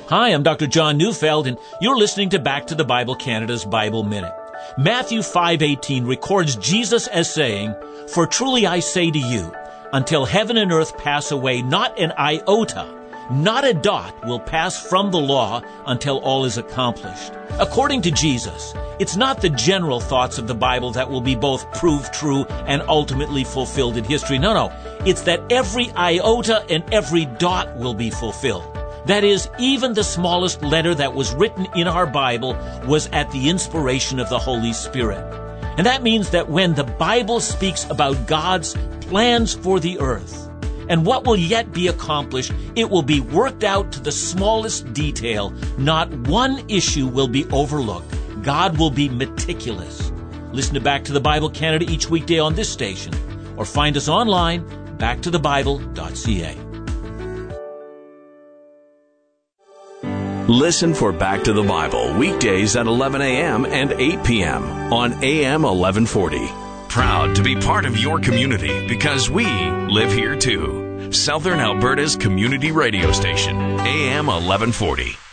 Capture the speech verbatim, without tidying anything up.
Hi, I'm Doctor John Neufeld, and you're listening to Back to the Bible Canada's Bible Minute. Matthew five eighteen records Jesus as saying, "For truly I say to you, until heaven and earth pass away, not an iota, not a dot will pass from the law until all is accomplished." According to Jesus, it's not the general thoughts of the Bible that will be both proved true and ultimately fulfilled in history. No, no. It's that every iota and every dot will be fulfilled. That is, even the smallest letter that was written in our Bible was at the inspiration of the Holy Spirit. And that means that when the Bible speaks about God's plans for the earth and what will yet be accomplished, it will be worked out to the smallest detail. Not one issue will be overlooked. God will be meticulous. Listen to Back to the Bible Canada each weekday on this station, or find us online, back to the bible dot c a. Listen for Back to the Bible weekdays at eleven a.m. and eight p.m. on A M eleven forty. Proud to be part of your community because we live here too. Southern Alberta's community radio station, A M eleven forty.